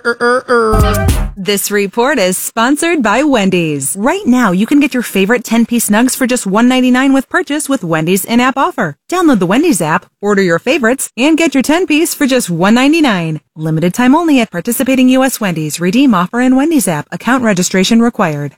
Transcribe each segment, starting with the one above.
This report is sponsored by Wendy's. Right now, you can get your favorite 10-piece nugs for just $1.99 with purchase with Wendy's in-app offer. Download the Wendy's app, order your favorites, and get your 10-piece for just $1.99. Limited time only at participating U.S. Wendy's. Redeem offer in Wendy's app. Account registration required.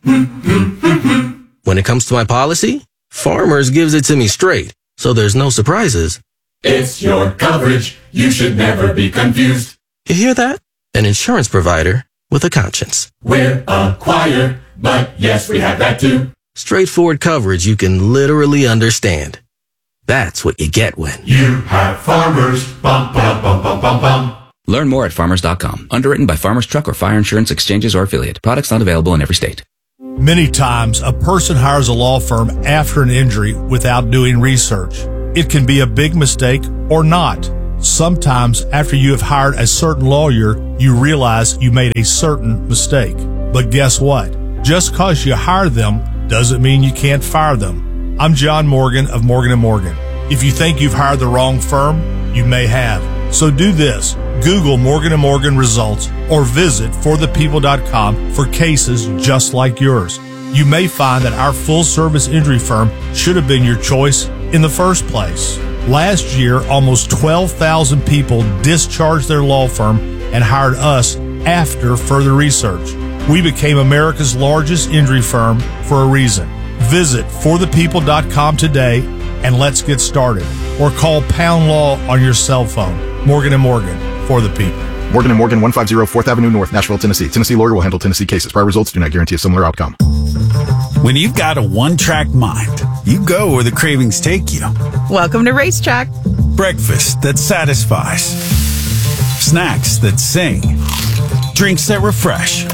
When it comes to my policy, Farmers gives it to me straight, so there's no surprises. It's your coverage. You should never be confused. You hear that? An insurance provider with a conscience. We're a choir, but yes, we have that too. Straightforward coverage you can literally understand. That's what you get when you have Farmers. Bum, bum, bum, bum, bum, bum. Learn more at farmers.com. Underwritten by Farmers Truck or Fire Insurance Exchanges or Affiliate. Products not available in every state. Many times, a person hires a law firm after an injury without doing research. It can be a big mistake or not. Sometimes, after you have hired a certain lawyer, you realize you made a certain mistake. But guess what? Just because you hire them doesn't mean you can't fire them. I'm John Morgan of Morgan & Morgan. If you think you've hired the wrong firm, you may have. So do this. Google Morgan & Morgan results or visit forthepeople.com for cases just like yours. You may find that our full-service injury firm should have been your choice in the first place. Last year, almost 12,000 people discharged their law firm and hired us after further research. We became America's largest injury firm for a reason. Visit forthepeople.com today and let's get started. Or call Pound Law on your cell phone. Morgan & Morgan, for the people. Morgan & Morgan, 150 4th Avenue North, Nashville, Tennessee. Tennessee lawyer will handle Tennessee cases. Prior results do not guarantee a similar outcome. When you've got a one-track mind, you go where the cravings take you. Welcome to Racetrack. Breakfast that satisfies. Snacks that sing. Drinks that refresh.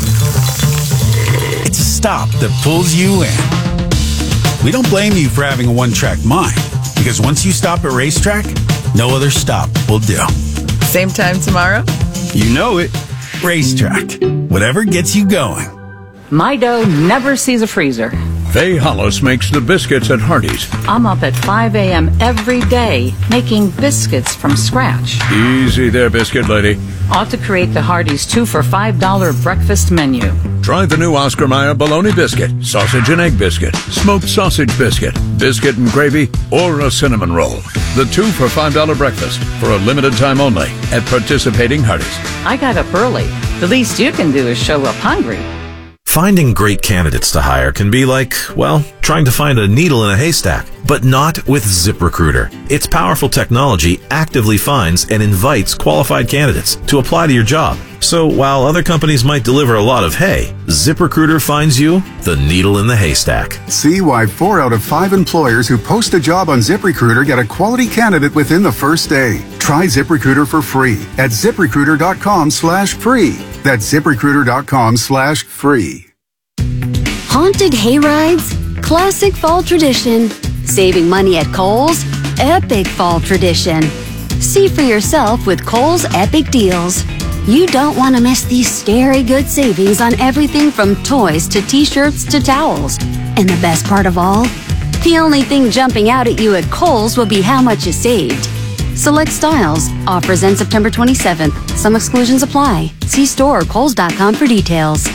It's a stop that pulls you in. We don't blame you for having a one-track mind, because once you stop at Racetrack, no other stop will do. Same time tomorrow? You know it. Racetrack. Whatever gets you going. My dough never sees a freezer. Faye Hollis makes the biscuits at Hardee's. I'm up at 5 a.m. every day making biscuits from scratch. Easy there, biscuit lady. Ought to create the Hardee's 2 for $5 breakfast menu. Try the new Oscar Mayer bologna biscuit, sausage and egg biscuit, smoked sausage biscuit, biscuit and gravy, or a cinnamon roll. The 2 for $5 breakfast for a limited time only at participating Hardee's. I got up early. The least you can do is show up hungry. Finding great candidates to hire can be like, well, trying to find a needle in a haystack, but not with ZipRecruiter. Its powerful technology actively finds and invites qualified candidates to apply to your job. So while other companies might deliver a lot of hay, ZipRecruiter finds you the needle in the haystack. See why 4 out of 5 employers who post a job on ZipRecruiter get a quality candidate within the first day. Try ZipRecruiter for free at ZipRecruiter.com/free. That's ZipRecruiter.com/free. Haunted hayrides? Classic fall tradition. Saving money at Kohl's? Epic fall tradition. See for yourself with Kohl's Epic Deals. You don't want to miss these scary good savings on everything from toys to t-shirts to towels. And the best part of all? The only thing jumping out at you at Kohl's will be how much you saved. Select styles. Offers end September 27th. Some exclusions apply. See store or Kohls.com for details.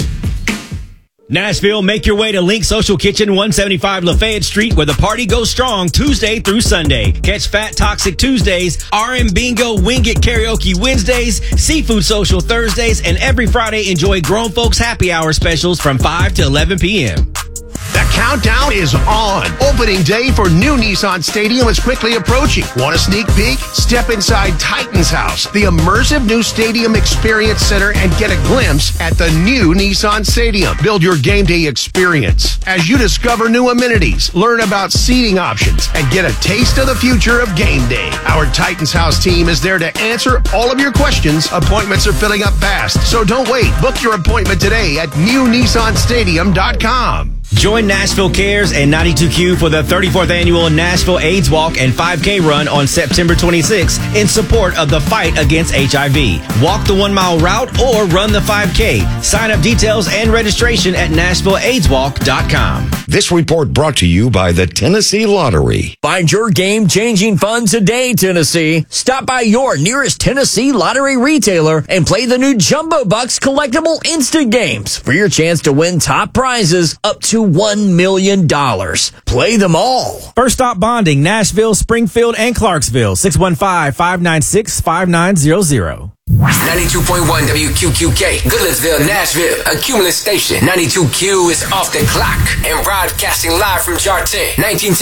Nashville, make your way to Link Social Kitchen, 175 Lafayette Street, where the party goes strong Tuesday through Sunday. Catch Fat Toxic Tuesdays, RM Bingo, Wing It Karaoke Wednesdays, Seafood Social Thursdays, and every Friday enjoy Grown Folks Happy Hour specials from 5 to 11 p.m. The countdown is on. Opening day for new Nissan Stadium is quickly approaching. Want a sneak peek? Step inside Titan's House, the immersive new stadium experience center, and get a glimpse at the new Nissan Stadium. Build your game day experience as you discover new amenities, learn about seating options, and get a taste of the future of game day. Our Titan's House team is there to answer all of your questions. Appointments are filling up fast, so don't wait. Book your appointment today at newnissanstadium.com. Join Nashville Cares and 92Q for the 34th annual Nashville AIDS Walk and 5K Run on September 26th in support of the fight against HIV. Walk the 1 mile route or run the 5K. Sign up details and registration at NashvilleAIDSWalk.com. This report brought to you by the Tennessee Lottery. Find your game-changing fun today, Tennessee. Stop by your nearest Tennessee Lottery retailer and play the new Jumbo Bucks collectible instant games for your chance to win top prizes up to $1 million. Play them all. First Stop Bonding, Nashville, Springfield, and Clarksville. 615-596-5900. 92.1 WQQK, Goodlettsville, Nashville, a Cumulus station. 92Q is off the clock and broadcasting live from Jartin.